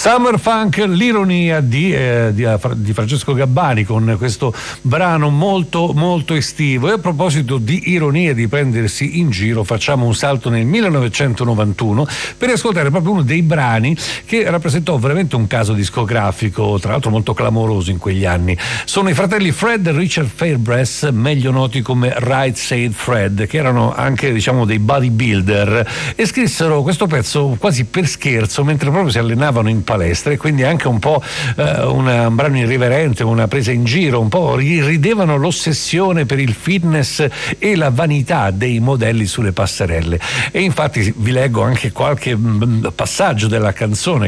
Summer Funk, l'ironia di Francesco Gabbani con questo brano molto molto estivo. E a proposito di ironia, di prendersi in giro, facciamo un salto nel 1991 per ascoltare proprio uno dei brani che rappresentò veramente un caso discografico, tra l'altro molto clamoroso in quegli anni. Sono i fratelli Fred e Richard Fairbrass, meglio noti come Right Said Fred, che erano anche, diciamo, dei bodybuilder, e scrissero questo pezzo quasi per scherzo mentre proprio si allenavano in palestra, e quindi anche un po' un brano irriverente, una presa in giro, un po' ridevano l'ossessione per il fitness e la vanità dei modelli sulle passerelle. E infatti vi leggo anche qualche passaggio della canzone